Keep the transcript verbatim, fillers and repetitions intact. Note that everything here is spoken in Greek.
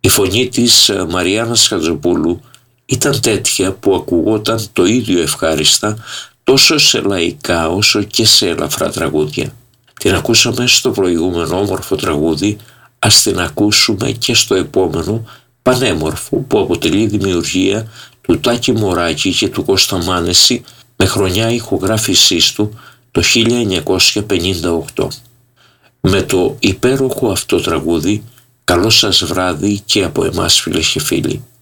Η φωνή της Μαριάννας Χατζοπούλου ήταν τέτοια που ακουγόταν το ίδιο ευχάριστα τόσο σε λαϊκά όσο και σε ελαφρά τραγούδια. Την ακούσαμε στο προηγούμενο όμορφο τραγούδι, ας την ακούσουμε και στο επόμενο πανέμορφο που αποτελεί δημιουργία του Τάκη Μωράκη και του Κώστα Μάνεση με χρονιά ηχογράφησής του το χίλια εννιακόσια πενήντα οκτώ. Με το υπέροχο αυτό τραγούδι, καλό σας βράδυ και από εμάς φίλες και φίλοι.